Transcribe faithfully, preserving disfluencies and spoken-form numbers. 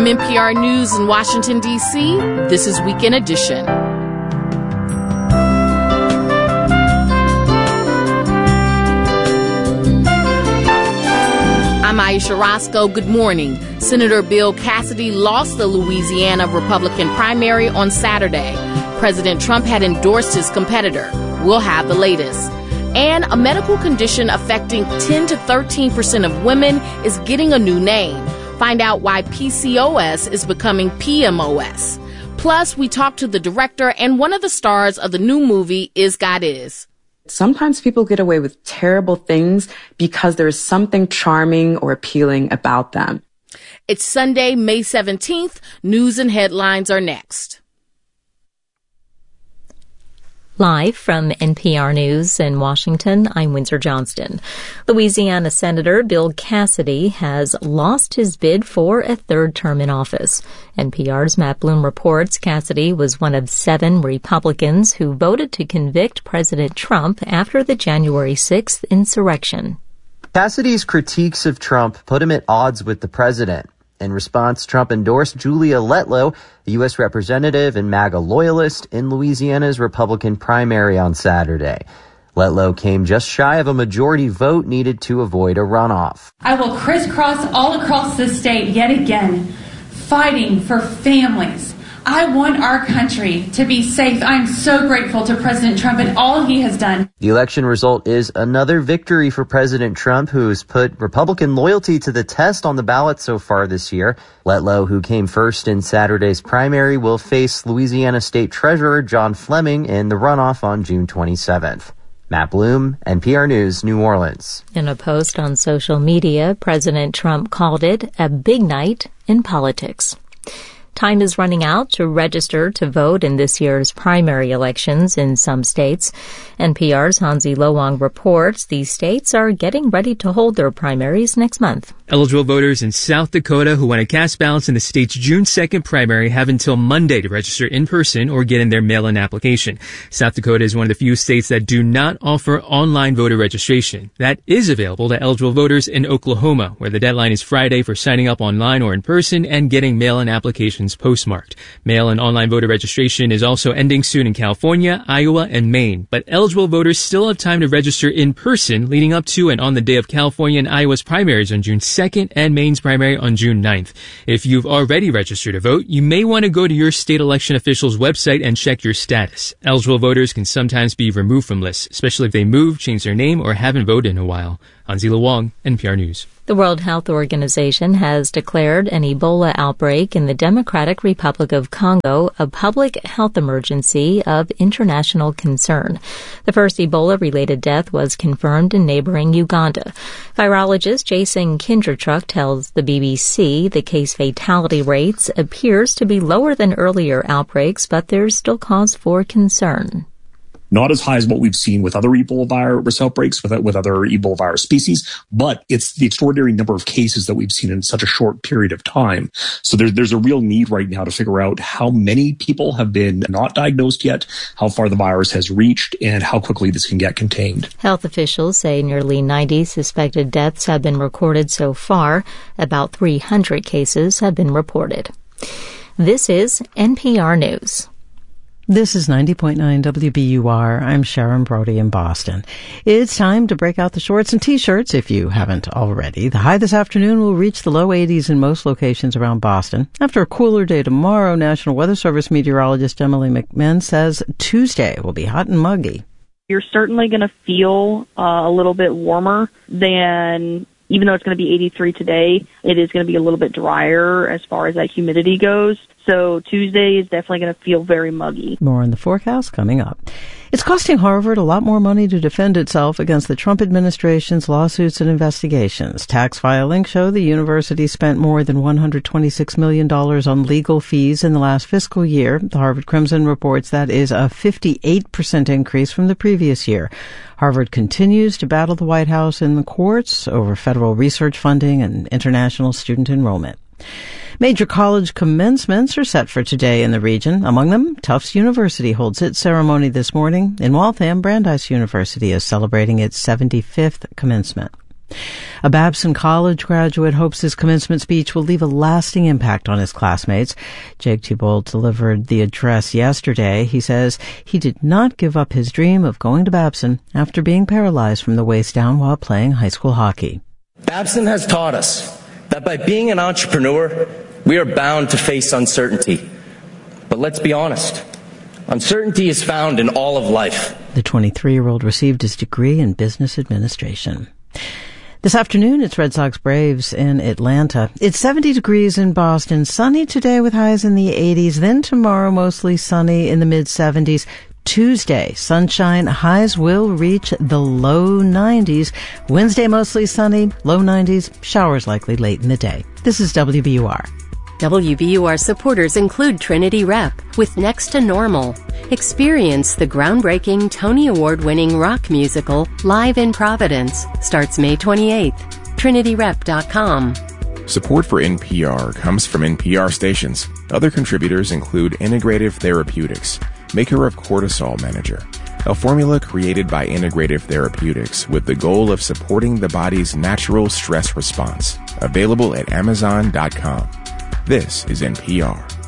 N P R News in Washington, D C, this is Weekend Edition. I'm Aisha Roscoe. Good morning. Senator Bill Cassidy lost the Louisiana Republican primary on Saturday. President Trump had endorsed his competitor. We'll have the latest. And a medical condition affecting ten to thirteen percent of women is getting a new name. Find out why P C O S is becoming P M O S. Plus, we talk to the director and one of the stars of the new movie, Is God Is. Sometimes people get away with terrible things because there is something charming or appealing about them. It's Sunday, May seventeenth. News and headlines are next. Live from N P R News in Washington, I'm Windsor Johnston. Louisiana Senator Bill Cassidy has lost his bid for a third term in office. N P R's Matt Bloom reports Cassidy was one of seven Republicans who voted to convict President Trump after the January sixth insurrection. Cassidy's critiques of Trump put him at odds with the president. In response, Trump endorsed Julia Letlow, a U S representative and MAGA loyalist, in Louisiana's Republican primary on Saturday. Letlow came just shy of a majority vote needed to avoid a runoff. I will crisscross all across the state yet again, fighting for families. I want our country to be safe. I'm so grateful to President Trump and all he has done. The election result is another victory for President Trump, who's put Republican loyalty to the test on the ballot so far this year. Letlow, who came first in Saturday's primary, will face Louisiana State Treasurer John Fleming in the runoff on June twenty-seventh. Matt Bloom, N P R News, New Orleans. In a post on social media, President Trump called it a big night in politics. Time is running out to register to vote in this year's primary elections in some states. N P R's Hansi Lowang reports these states are getting ready to hold their primaries next month. Eligible voters in South Dakota who want to cast ballots in the state's June second primary have until Monday to register in person or get in their mail-in application. South Dakota is one of the few states that do not offer online voter registration. That is available to eligible voters in Oklahoma, where the deadline is Friday for signing up online or in person and getting mail-in applications postmarked. Mail and online voter registration is also ending soon in California, Iowa, and Maine, but eligible voters still have time to register in person leading up to and on the day of California and Iowa's primaries on June second and Maine's primary on June ninth. If you've already registered to vote, you may want to go to your state election official's website and check your status. Eligible voters can sometimes be removed from lists, especially if they move, change their name, or haven't voted in a while. Hansi Lowang, N P R News. The World Health Organization has declared an Ebola outbreak in the Democratic Republic of Congo a public health emergency of international concern. The first Ebola-related death was confirmed in neighboring Uganda. Virologist Jason Kindertruck tells the B B C the case fatality rates appears to be lower than earlier outbreaks, but there's still cause for concern. Not as high as what we've seen with other Ebola virus outbreaks, with, with other Ebola virus species, but it's the extraordinary number of cases that we've seen in such a short period of time. So there's, there's a real need right now to figure out how many people have been not diagnosed yet, how far the virus has reached, and how quickly this can get contained. Health officials say nearly ninety suspected deaths have been recorded so far. About three hundred cases have been reported. This is N P R News. This is ninety point nine W B U R. I'm Sharon Brody in Boston. It's time to break out the shorts and T-shirts if you haven't already. The high this afternoon will reach the low eighties in most locations around Boston. After a cooler day tomorrow, National Weather Service meteorologist Emily McMahon says Tuesday will be hot and muggy. You're certainly going to feel uh, a little bit warmer than, even though it's going to be eighty-three today, it is going to be a little bit drier as far as that humidity goes. So Tuesday is definitely going to feel very muggy. More on the forecast coming up. It's costing Harvard a lot more money to defend itself against the Trump administration's lawsuits and investigations. Tax filings show the university spent more than one hundred twenty-six million dollars on legal fees in the last fiscal year. The Harvard Crimson reports that is a fifty-eight percent increase from the previous year. Harvard continues to battle the White House in the courts over federal research funding and international student enrollment. Major college commencements are set for today in the region. Among them, Tufts University holds its ceremony this morning. In Waltham, Brandeis University is celebrating its seventy-fifth commencement. A Babson College graduate hopes his commencement speech will leave a lasting impact on his classmates. Jake Thibault delivered the address yesterday. He says he did not give up his dream of going to Babson after being paralyzed from the waist down while playing high school hockey. Babson has taught us that by being an entrepreneur, we are bound to face uncertainty. But let's be honest, uncertainty is found in all of life. The twenty-three-year-old received his degree in business administration. This afternoon, it's Red Sox Braves in Atlanta. It's seventy degrees in Boston, sunny today with highs in the eighties. Then tomorrow, mostly sunny in the mid-seventies. Tuesday, sunshine, highs will reach the low nineties. Wednesday, mostly sunny, low nineties, showers likely late in the day. This is W B U R. W B U R supporters include Trinity Rep with Next to Normal. Experience the groundbreaking Tony Award-winning rock musical live in Providence. Starts May twenty-eighth. Trinity Rep dot com. Support for N P R comes from N P R stations. Other contributors include Integrative Therapeutics, maker of Cortisol Manager, a formula created by Integrative Therapeutics with the goal of supporting the body's natural stress response. Available at Amazon dot com. This is N P R.